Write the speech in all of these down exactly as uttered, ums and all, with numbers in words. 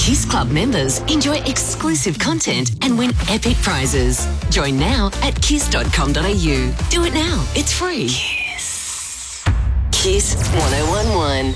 Kiss Club members enjoy exclusive content and win epic prizes. Join now at kiss dot com dot a u. Do it now. It's free. Kiss. Kiss one oh one one.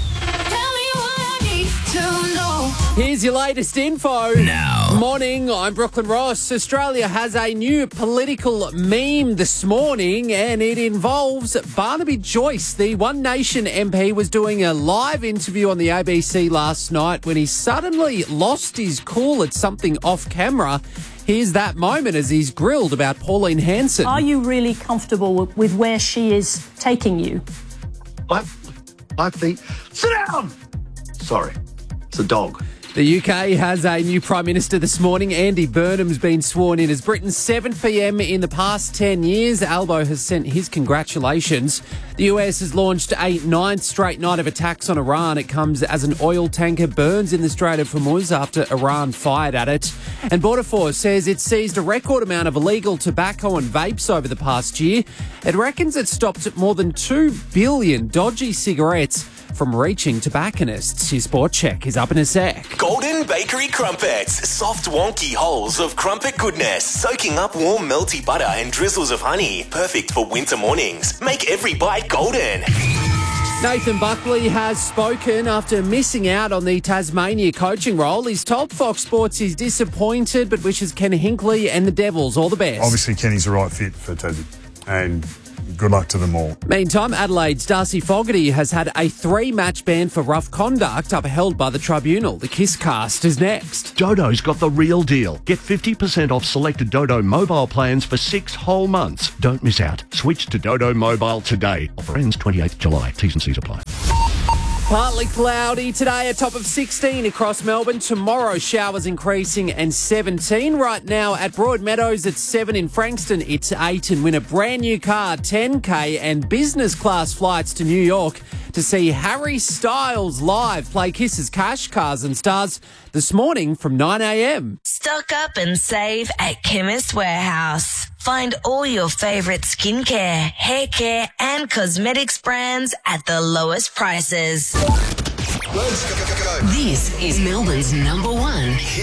Here's your latest info. Now. Morning, I'm Brooklyn Ross. Australia has a new political meme this morning, and it involves Barnaby Joyce. The One Nation M P was doing a live interview on the A B C last night when he suddenly lost his cool at something off camera. Here's that moment as he's grilled about Pauline Hanson. Are you really comfortable with where she is taking you? I, I think... Sit down! Sorry, it's a dog. The U K has a new Prime Minister this morning. Andy Burnham's been sworn in as Britain's seventh P M in the past ten years. Albo has sent his congratulations. The U S has launched a ninth straight night of attacks on Iran. It comes as an oil tanker burns in the Strait of Hormuz after Iran fired at it. And Border Force says it seized a record amount of illegal tobacco and vapes over the past year. It reckons it stopped more than two billion dodgy cigarettes from reaching tobacconists. Your sport check is up in a sec. Golden Bakery Crumpets. Soft, wonky holes of crumpet goodness, soaking up warm, melty butter and drizzles of honey. Perfect for winter mornings. Make every bite golden. Nathan Buckley has spoken after missing out on the Tasmania coaching role. He's told Fox Sports he's disappointed, but wishes Ken Hinkley and the Devils all the best. Obviously, Kenny's the right fit for Tassie, and good luck to them all. Meantime, Adelaide's Darcy Fogarty has had a three-match ban for rough conduct upheld by the tribunal. The Kiss Cast is next. Dodo's got the real deal. Get fifty percent off selected Dodo mobile plans for six whole months. Don't miss out. Switch to Dodo Mobile today. Offer ends twenty-eighth of July. T's and C's apply. Partly cloudy today, a top of sixteen across Melbourne. Tomorrow, showers increasing and seventeen. Right now at Broadmeadows, it's seven. In Frankston, it's eight. And win a brand new car, ten K, and business class flights to New York to see Harry Styles live play Kiss's Cash Cars and Stars this morning from nine a.m. Stock up and save at Chemist Warehouse. Find all your favourite skincare, hair care and cosmetics brands at the lowest prices. This is Melbourne's number one